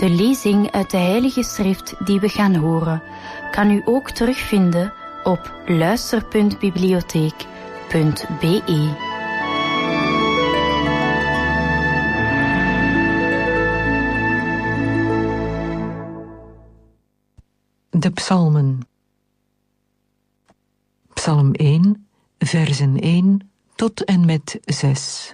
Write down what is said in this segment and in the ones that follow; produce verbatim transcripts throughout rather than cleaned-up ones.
De lezing uit de Heilige Schrift die we gaan horen, kan u ook terugvinden op luister punt bibliotheek punt be. De psalmen. Psalm één, versen één tot en met zes.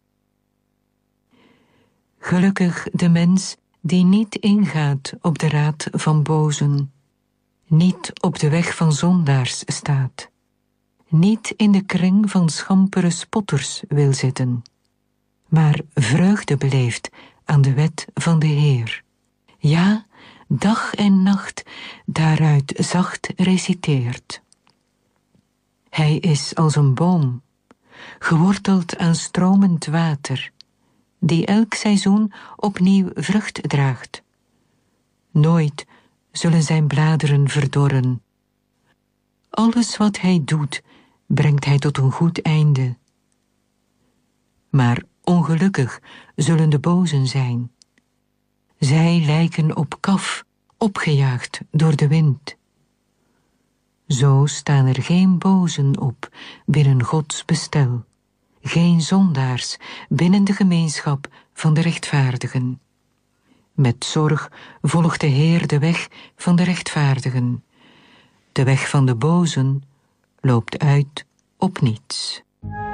Gelukkig de mens die niet ingaat op de raad van bozen, niet op de weg van zondaars staat, niet in de kring van schampere spotters wil zitten, maar vreugde beleeft aan de wet van de Heer. Ja, dag en nacht daaruit zacht reciteert. Hij is als een boom, geworteld aan stromend water, die elk seizoen opnieuw vrucht draagt. Nooit zullen zijn bladeren verdorren. Alles wat hij doet, brengt hij tot een goed einde. Maar ongelukkig zullen de bozen zijn. Zij lijken op kaf, opgejaagd door de wind. Zo staan er geen bozen op binnen Gods bestel, geen zondaars binnen de gemeenschap van de rechtvaardigen. Met zorg volgt de Heer de weg van de rechtvaardigen. De weg van de bozen loopt uit op niets.